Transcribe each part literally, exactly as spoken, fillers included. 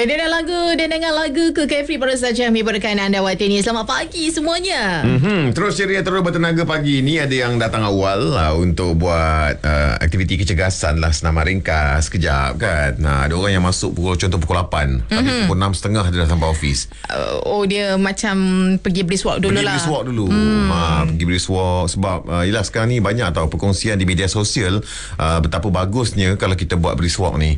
Eh, dia dengan lagu Dia dengan lagu ke Carefree baru saja menghiburkan anda Watini. Selamat pagi semuanya. Mm-hmm. Terus ceria terus bertenaga pagi ni. Ada yang datang awal uh, untuk buat uh, aktiviti kecergasan lah, senaman ringkas sekejap kan. Nah, ada orang yang masuk pukul contoh pukul lapan, mm-hmm. tapi pukul enam tiga puluh dia dah sampai office. uh, Oh, dia macam pergi brisk walk dulu pergi lah. Pergi brisk walk dulu. hmm. ha, Pergi brisk walk. Sebab uh, yelah sekarang ni banyak tau perkongsian di media sosial uh, betapa bagusnya kalau kita buat brisk walk ni.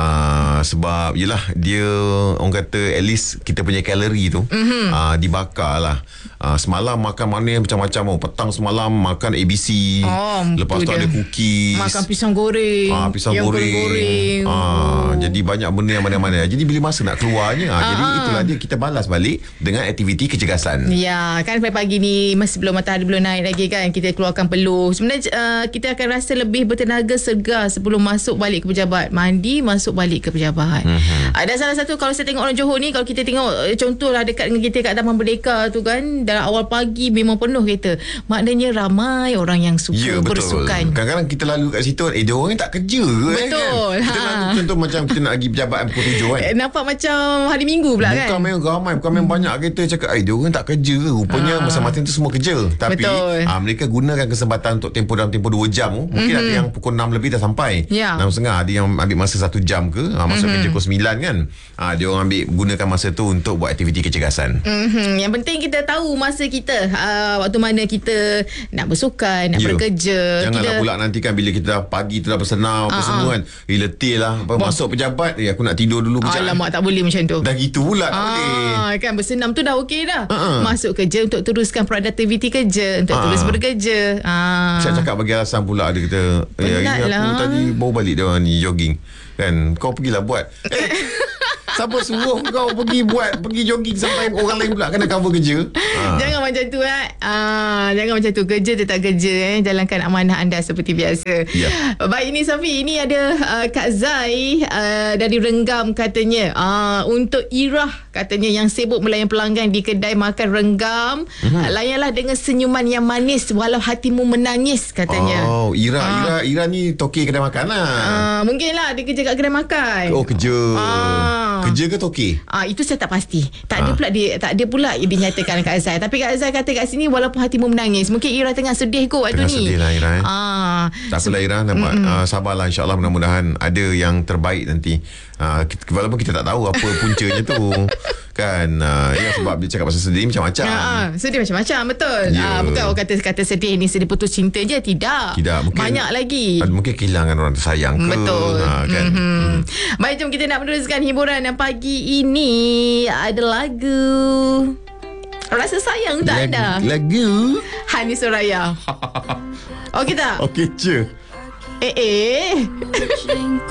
Uh, sebab yelah dia orang kata at least kita punya kalori tu mm-hmm. uh, dibakar lah. uh, Semalam makan mana macam-macam. oh. Petang semalam makan A B C. oh, Lepas tu dia. ada cookies, makan pisang goreng. uh, Pisang yang goreng, goreng. uh, oh. Jadi banyak benda yang mana-mana. Jadi bila masa nak keluarnya uh, Jadi itulah dia, kita balas balik dengan aktiviti kecergasan. Ya, kan pagi ni masih belum matahari belum naik lagi kan, kita keluarkan peluh. Sebenarnya uh, kita akan rasa lebih bertenaga segar sebelum masuk balik ke pejabat. Mandi, masuk balik ke pejabat. Mm-hmm. Ada salah satu, kalau saya tengok orang Johor ni, kalau kita tengok contohlah dekat dengan kita kat Taman Merdeka tu kan, dalam awal pagi memang penuh kereta. Maknanya ramai orang yang suka ya, bersukan. Kadang-kadang kita lalu kat situ, eh dia orang ni tak kerja ke? Betul. Kan? Kita ha. lalu contoh macam kita nak pergi pejabat pukul tujuh kan. Eh, nampak macam hari Minggu pula. Bukan kan. Bukan main ramai, bukan main hmm. banyak kereta. Cakap, eh dia orang tak kerja ke? Rupanya ha. masa-masa tu semua kerja. Tapi ha, mereka gunakan kesempatan untuk tempoh dalam tempoh dua jam. Mungkin mm-hmm. ada yang pukul enam lebih dah sampai. Ya. enam tiga puluh. Ada yang ambil masa satu jam ke. Ha, masuk mm-hmm. kerja pukul sembilan kan. Ha, dia orang ambil gunakan masa tu untuk buat aktiviti kecergasan. Mm-hmm. Yang penting kita tahu masa kita, uh, waktu mana kita nak bersukan, nak yeah. bekerja. Janganlah kita... pula nanti kan bila kita dah pagi tu dah bersenam apa uh-huh. semua kan. Eh letih lah. Masuk pejabat, eh aku nak tidur dulu kejap. Alamak, tak boleh macam tu. Dah gitu pula tak ah, boleh. Kan bersenam tu dah okey dah. Uh-huh. Masuk kerja untuk teruskan produktiviti kerja, untuk uh-huh. terus bekerja. Ah. Saya cakap bagi alasan pula ada kata, eh hari ni aku tadi baru balik dia orang ni jogging. Kan kau pergilah buat. Eh, siapa suruh kau pergi buat, pergi jogging sampai orang lain pula kena cover kerja? Ha. Jangan macam tu eh. Ah, jangan macam tu. Kerja tetap kerja eh. Jalankan amanah anda seperti biasa. Ya. Baik, ini Safi, ini ada uh, Kak Zai uh, dari Renggam katanya. Uh, untuk Irah katanya yang sibuk melayan pelanggan di kedai makan Renggam, uh-huh. uh, layanlah dengan senyuman yang manis walau hatimu menangis katanya. Oh, Ira, uh. Ira, Ira ni toke kedai makan lah. Uh, mungkin lah dia kerja kat kedai makan. Oh, kerja. Uh. Kerja ke toke? Ah, itu saya tak pasti. Tak ada ha. pula dia, tak ada pula dinyatakan Kak Azhar. Tapi Kak Azhar kata kat sini walaupun hatimu menangis. Mungkin Ira tengah sedih kot waktu tengah ni. Tengah sedih lah Ira. Eh. Ah. Tak apalah Ira, nampak uh, sabarlah, insya-Allah mudah-mudahan ada yang terbaik nanti. Uh, walaupun kita tak tahu apa puncanya tu. Kan uh, ya, sebab dia cakap pasal sedih macam-macam. Ya, sedih macam-macam, betul. Yeah. Ah, bukan orang kata kata sedih ni sedih putus cinta je, tidak. Tidak, mungkin banyak lagi. Mungkin kehilangan orang tersayang ke. Betul. Ha, kan. Mm-hmm. Mm. Baik, jom kita nak meneruskan hiburan dan pagi ini ada lagu Rasa Sayang tak lagu, ada. Lagu Hani Soraya. Okey tak? Okey je. Eh eh